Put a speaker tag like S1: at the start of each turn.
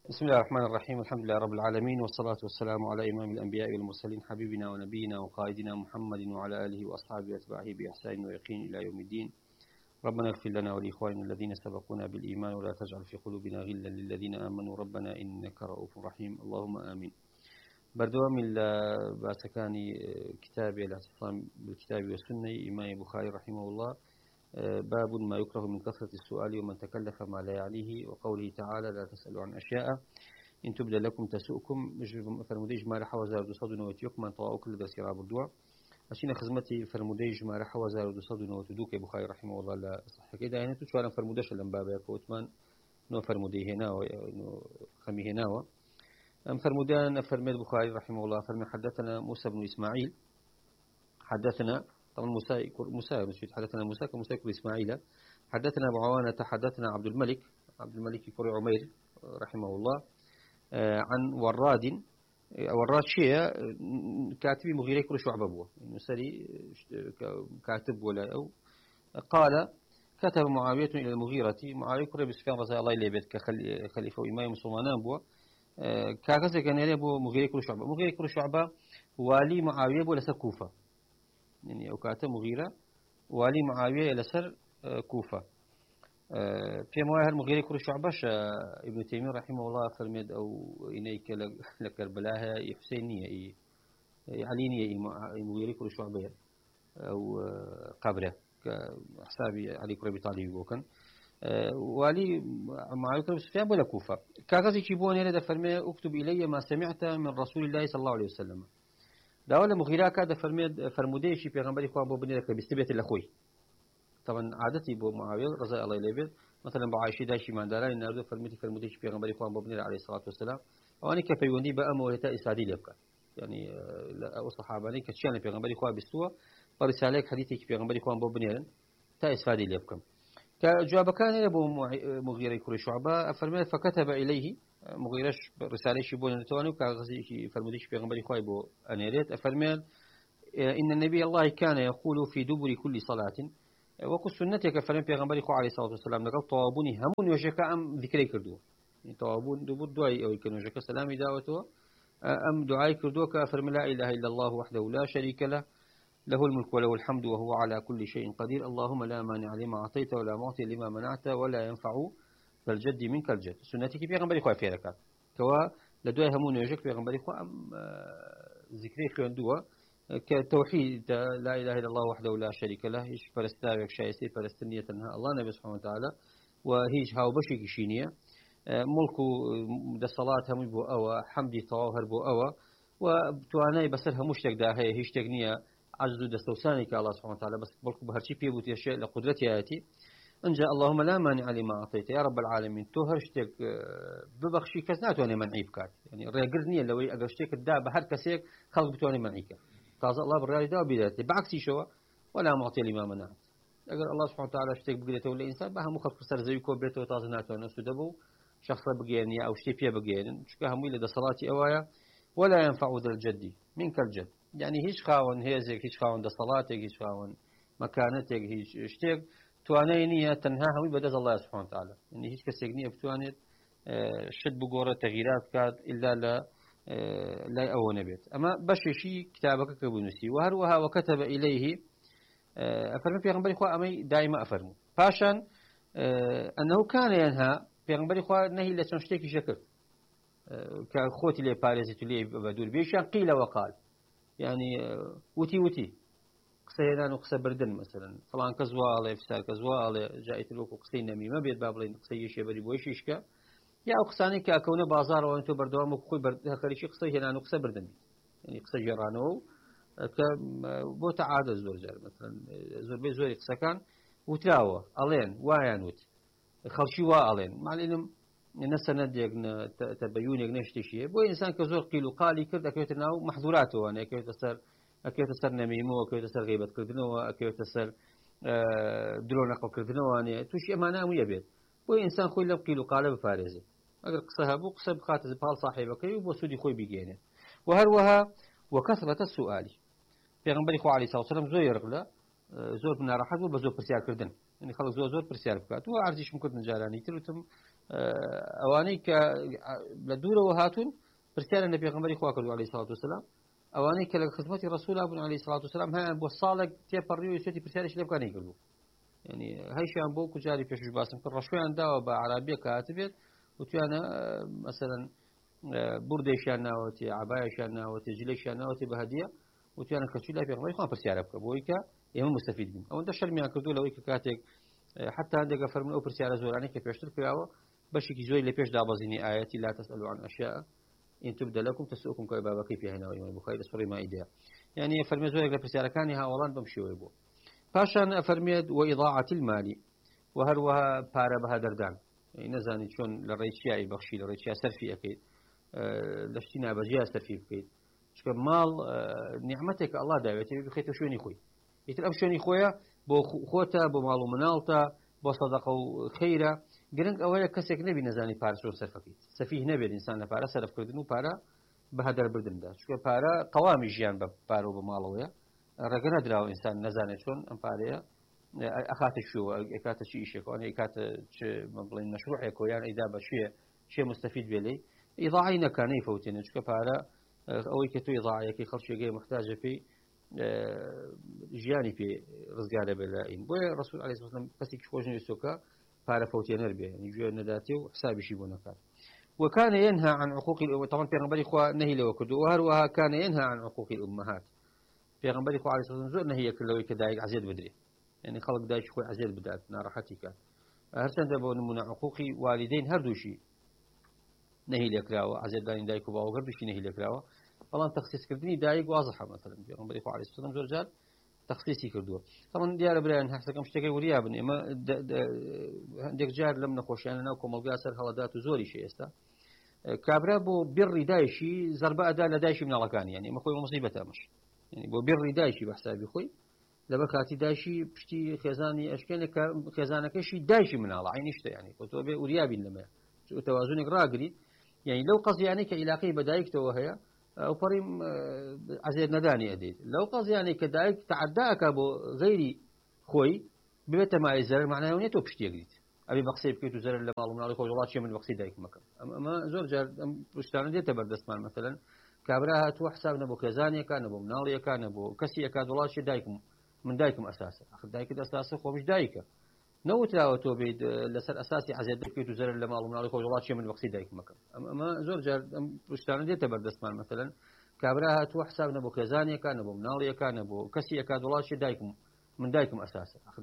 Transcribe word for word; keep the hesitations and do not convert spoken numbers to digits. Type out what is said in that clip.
S1: بسم الله الرحمن الرحيم. الحمد لله رب العالمين، والصلاة والسلام على إمام الأنبياء والمرسلين حبيبنا ونبينا وقائدنا محمد وعلى آله وأصحابه وأتباعه بإحسان ويقين إلى يوم الدين. ربنا اغفر لنا ولإخواننا الذين سبقونا بالإيمان ولا تجعل في قلوبنا غلا للذين آمنوا ربنا إنك رؤوف رحيم اللهم آمين. بردوام باسكاني كتاب الاعتصام بالكتاب والسنة إمام بخاري رحمه الله، باب ما يكره من كثرة السؤال ومن تكلف ما لا يعنيه، وقوله تعالى لا تسألوا عن أشياء إن تبدأ لكم تسؤكم. فرموديج ما رح وزار دوصد نوتيوك من طواء كل درس راب الدواء أشينا خدمتي فرموديج ما رح وزار دوصد نوتدوك بخاري رحمه الله لا صح كده يعني تشوفنا فرمودش لما بابا كوتمان نو فرمودي هنا ونو خمي هنا أم فرمودان فرمد بخاري رحمه الله فرمي حدثنا موسى بن إسماعيل حدثنا طبعا موسى موسى مش حدثنا موسى كموسى بن إسماعيل حدثنا أبو عوانة حدثنا عبد الملك عبد الملك كوري عمير رحمه الله عن وراد وراد شيء كاتبي مغيري كل شعب أبوه سري كاتب ولا أو قال كتب معاوية إلى المغيرة معاوية كوري بسفيان رضي الله إليه بيت كخليفة وإمام مسلمان أبوه كاغزة كان يلعبوا مغيري كل شعب مغيري كل شعب والي معاوية ولا سكوفة يعني أو كاتب مغيرة والي معاوية إلى سر كوفة. في مواهر مغيري كل شعبش ابن تيمية رحمه الله فرمد أو إنيك لكربلاها حسينية علينية مغيري كل شعبة أو قبره كحسابي علي كرة بطالب وكان والي معاوية كرة سفيان ولا كوفة. كاغزي يجيبون هنا فرمي اكتب إلي ما سمعت من رسول الله صلى الله عليه وسلم. ده ولا مغيرة كذا فرمد فرموديش في پیغمبر إخوان بو بني لك بستبيت الأخوي. طبعا عادتي بو معاوية رضي الله عنه مثلا بعائشة داشي من دارا إن أرد فرمتي فرموديش في پیغمبر إخوان بو بني عليه الصلاة والسلام. وأنا كفيوندي بأم ولتا إسعادي لبكا يعني أو صحاباني كتشان پیغمبر إخوان بستوا فرسالك حديثي في پیغمبر إخوان بو بني تا إسعادي لبكا. كجواب كان أبو مغيرة كل شعبة فرمت فكتب إليه مغيرش رسالة شبون نتوانو كغزي فرموديش في پیغمبر إخوان بو أنيرت فرمت إن النبي الله كان يقول في دبر كل صلاة وقل سنتك فرم پیغمبر خو عليه الصلاة والسلام نقول طوابوني همون وجهك أم ذكري كردو طوابون دبر دعاء أو يكون وجهك سلامي دعوته أم دعاء كردو كفرم لا إله إلا الله وحده لا شريك له له الملك وله الحمد وهو على كل شيء قدير اللهم لا مانع لما أعطيت ولا معطي لما منعت ولا ينفع فالجد منك الجد. سنتك پیغمبر خو في ركعت كوا لدعاء همون وجهك پیغمبر خو أم ذكري كردو كتوحيد لا إله إلا الله وحده لا شريك له إيش فرستاويك شايسي فرستنية تنها الله نبي سبحانه وتعالى وهيج هاو بشي كشينية ملكو دا صلاة هم بو أوا حمدي طواهر بو أوا وبتواناي بسرها مشتك دا هي هيش تقنية عجز دستوساني كالله سبحانه وتعالى بس ملكو بهرشي بيبوتي الشيء لقدرتي آياتي انجا اللهم لا مانع لما أعطيت يا رب العالمين تو هرشتك ببخشي كسنات وانا منعي بكات يعني ريقرنية لو أقرشتك الدا بهر كسيك خلق بتواني منعيك قاضي الله بالرأي ده وبيدته بعكس شو ولا معطي لما منعت. أجر الله سبحانه وتعالى اشتك بقيته ولا إنسان بها مخف خسر زيكو بيته وتازناته نفسه دبو شخص بقيني أو شيء فيه بقين شكاها ميلة ده صلاتي أوايا ولا ينفع ذا الجدي منك الجد يعني هيش خاون هيزك هيش خاون ده صلاتك هيش خاون مكانتك هيش اشتك توانينية تنهاها ويبدأ الله سبحانه وتعالى يعني هيش كسجنية بتوانيت شد بقورة تغييرات كاد إلا لا لا أو نبيت أما بشيشي كتابك كبنسي وهروها وكتب إليه أفرم في غنبري خوا أمي دائما أفرمو فاشان أنه كان ينهى في غنبري خوا نهي لسنشتكي شكر كأخوتي لي باريزي لي بدول بيشان قيل وقال يعني وتي وتي قصينا نقص بردن مثلا فلان كزوالي فسار كزوالي جاءت لوكو قصي نمي ما بيت بابلين قصي شي بري بويشيشكا يا أقصاني كأكون بازار وأنتو بردوام وكوي برد هكذا قصة هنا نقص بردن يعني قصة جرانو كبوت عادة زور جار مثلا زور بي زور قصة كان وتراوة ألين ويانوت خلشي وألين مع العلم نسنا ديجنا تبيون يجناش تشيه بو إنسان كزور قيلو قالي كرد أكيد ناو محظوراته أنا أكيد تسر أكيد تسر نميمو أكيد تسر غيبة كردنو أكيد تسر درون أقو كردنو أنا توش أمانة ويبيت بو إنسان خوي لب قيلو قال بفارزه أقول قصها بو قصة بخاتز بحال صاحبك وبو سودي خوي بيجينه وهروها وكثرة السؤال پیغمبر خو عليه الصلاة والسلام زور يرغلا زور من راحت وبزور برسيار كردن يعني خلص زور زور برسيار بكات وعرضيش ممكن نجاراني تلوتم ئەوانەی کە لە دوورەوە هاتوون پرسیارن لە پێغەمبەری خوا کردو عەلەیهی سەڵات وسەلام ئەوانەی کە لە خزمەتی ڕەسوولا بوون عەلەیهی سەڵات وسەلام هەیان بۆ ساڵێک تێپەڕی و سوێتی پرسیارێکی لێ بکات نەیکردوو یعنی هەیشیان بۆ کوجاری پێشوش باسم کرد ڕەشویان داوە بە عەرابیە کە هاتبێت وتویانە مەسەلەن بوردێکیان ناوەتی عەبایەکیان ناوەتی جلێکیان ناوەتی بە هەدیە وتویانە کەچووی لای پێغەمبەری خوا پرسیارە بکە بۆی کە ئێمە مستەفید بین ئەوەندە شەرمیان کردو لەوەی کە کاتێک حتا هەندێک فەرمون ئەو پرسیارە زۆرانەی کە پێشتر کراوە بەشێکی زۆری لە پێش دابەزینی ئاەتی لا تەسئەلوا عن ئەشیاء إن تبد لكم تسؤكم کە بابەکەی پێهێناوە ئیمام بوخاری لە سوڕەی مائیدەیە یعنی فەرمێ زۆرێک لە پرسیارەکانی هاوڵان بەم شێوەیە بوو پاشان ئەفەرمێت وإضاعة المال وهروها پارە بەهەدەردان نەزانی چۆن لە ڕێی چیایی بەخشی لە ڕێی چیا سەرفی ئەکەیت لە شتی نابەجیا سەرفی بکەیت چکە ماڵ نیعمەتێک ئەڵڵا داوێت بخەیتە شوێنی خۆی ئیتر ئەم شوێنی خۆیە بۆ خۆتە بۆ ماڵ و مناڵتە بۆ سەدەقە و خەیرە گرنگ ئەوەیە کەسێک نەبی نەزانی پارە چۆن سەرفەکەیت سەفیه نەبێت ئینسان لە پارە سەرفکردن و پارە بەهەدەربردندا چکە پارە قەوامی ژیان بە پارە و بە ماڵەوەیە ڕێگە نەدراوە ئینسان نەزانێت چۆن ئەم پارەیە ئەخاتە شووە ئەکاتە چی ئیشێکەوە ئەکاتە بڵێن مەشروعێک یان ئەیدا بە شوێ شێ مستەفید بێ لێی ئیضاعی نەکا نەیفەوتێنێت چکە پارە ئەوەی کە توی ئیضاعەکەی خەڵکێگەی محتاجە پێی ژیانی پێ ڕزگارە بێ لە ئین بۆیە ڕەسوول عەلەیهی سەڵام کەسێکی خۆش نوێستۆکە پارە فەوتێنەر بێ گوێ نەداتێ و حسابیشی بۆ نەکات وكان ينهى عن عقوق طبعا پیغمبر خو نهي لو كدو وهروها كان ينهى عن عقوق الامهات پیغمبر خو عليه الصلاه والسلام نهي كلوي كدايق عزيز بدري يعني خلق دايش خو عزيز بدات ناراحتي كان هرسند بو من عقوق والدين هردوشي نهي لكراوه عزيز داين دايكو باو هردوشي نهي لكراوه والله تخصيص كردني دايق واضحه مثلا پیغمبر خو عليه الصلاه والسلام زرجال تخصيصي كردوه طبعا ديار بريان حسكم شتكي وريا بن اما عندك جار لم نخوش انا ناكم القاسر هلادات زوري شي استا كابرا بو بر دايشي ضربه ادا لدايشي من لكان يعني ما خوي مصيبه مش يعني بو بر دايشي بحسابي خوي لبكاتي دايشي بشتي خزاني اشكال خزانك شي دايشي من الله عيني شتا يعني قلت به وريا بن لما توازنك راقري يعني لو قصدي يعني كعلاقي بدايك تو هي أو فريم عزيز نداني أديت لو قصدي يعني كدايك تعداك أبو غيري خوي بمتى ما يزرر معناه يوني تو بشتي جديد أبي بقصي بكيت وزرر لما الله من على خوي والله شيء من بقصي دايك مكان أما زور جار بشتان دي تبردست مال مثلا كابراها تو حساب نبو كزانية كان نبو منالية كان نبو كسية كان والله شيء دايكم من دايكم أساسا أخذ دايك أساسا خو مش دايكه نوت لا وتوبيد لسر أساسي عزيز بكيت وزرر لما الله من على خوي والله شيء من بقصي دايك مكان أما زور جار بشتان دي تبردست مال مثلا كابراها تو حساب نبو كزانية كان نبو منالية كان نبو كسية كان والله شيء دايكم من دايكم أساسا